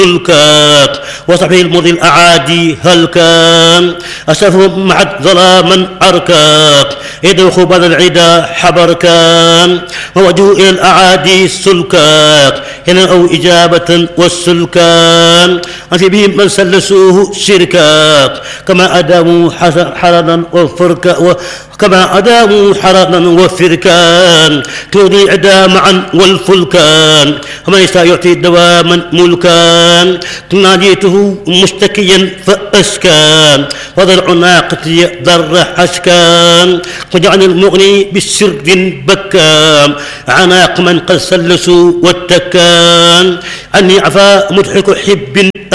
سلكاك وصحبه المضي الأعادي هل كان أسفهم معت ظلاما عركاك يدوخ بعد العدا حبر كان ووجهوا إلى الأعادي سلكاك هنا أو إجابة والسلكان أنت بهم من سلسوه شركاك كما أداموا حرنا وفركا كما أداموا حرنا وفركان تودي العدا معا والفلكان ومن يشاء يعطي دواما ملكان تناديته مشتكيا فأسكان وضرع ناقتي ضر حشكان وجعل المغني بالسر بكام عناق من قد سلسوا واتكان عني عفا مضحك حب